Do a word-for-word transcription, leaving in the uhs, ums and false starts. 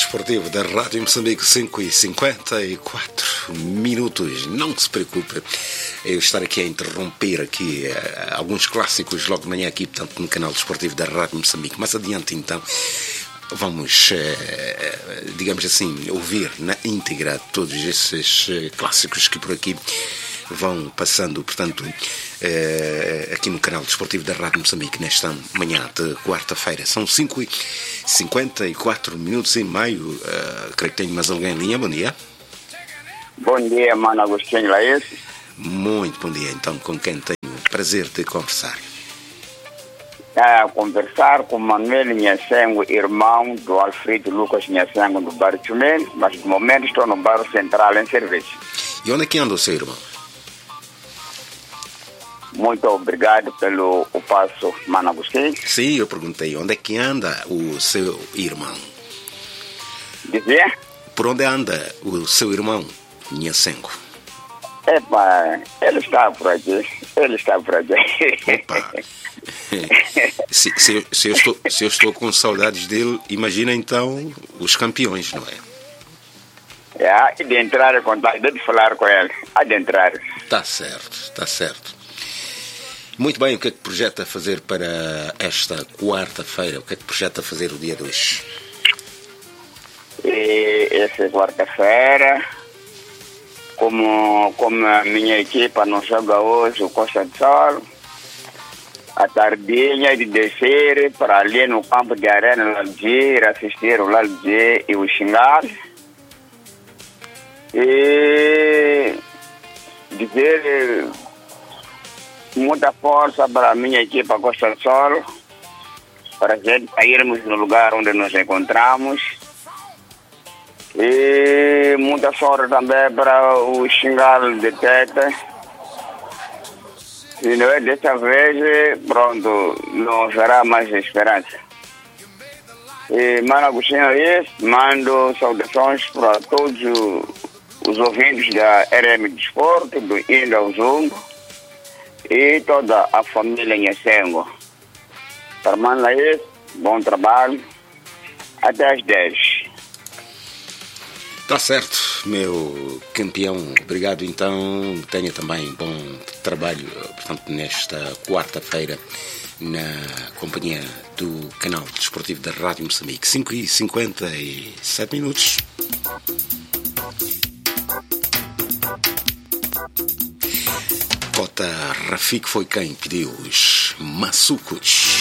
Desportivo da Rádio Moçambique, cinco e cinquenta e quatro minutos. Não se preocupe, eu estar aqui a interromper aqui uh, alguns clássicos logo de manhã aqui, portanto, no canal Desportivo da Rádio Moçambique. Mais adiante, então, vamos, uh, digamos assim, ouvir na íntegra todos esses uh, clássicos que por aqui vão passando, portanto, eh, aqui no canal Desportivo da Rádio Moçambique, nesta manhã de quarta-feira. São cinco e cinquenta e quatro minutos e meio. Eh, creio que tenho mais alguém em linha. Bom dia. Bom dia, mano Agostinho Laís. Muito bom dia, então, com quem tenho o prazer de conversar. A conversar com Manuel Nhasengo, irmão do Alfredo Lucas Nhasengo, do bairro Chumene, mas no momento estou no bairro Central em serviço. E onde é que anda o seu irmão? Muito obrigado pelo o passo, Mano Agostinho. Sim, eu perguntei, onde é que anda o seu irmão? Dizia? Por onde anda o seu irmão, Nhasengo? Epa, ele está por aqui, ele está por aqui. Opa! se, se, eu, se, eu estou, se eu estou com saudades dele, imagina então os campeões, não é? É, há de entrar em contato, de falar com ele, há de entrar. Está certo, está certo. Muito bem, o que é que projeta fazer para esta quarta-feira? O que é que projeta fazer o dia de hoje? E essa quarta-feira, como, como a minha equipa não joga hoje o Costa do Sol, a tardinha de descer para ali no campo de arena Laldir, assistir o Laldir e o Xingar. E dizer muita força para a minha equipa Costa do Sol, para a gente sairmos no lugar onde nos encontramos. E muita sorte também para o Xingal de Teta. E não é desta vez, pronto, não haverá mais esperança. E, Mano Agostinho, mando saudações para todos os ouvintes da R M Desporto, do Inda ao Zungo, e toda a família Nhasengo. Para Mano Laís, bom trabalho, até às dez. Está certo, meu campeão. Obrigado, então. Tenha também bom trabalho, portanto, nesta quarta-feira, na companhia do canal Desportivo da Rádio Moçambique. cinco e cinquenta e sete minutos. Cota Rafik foi quem pediu os maçucos.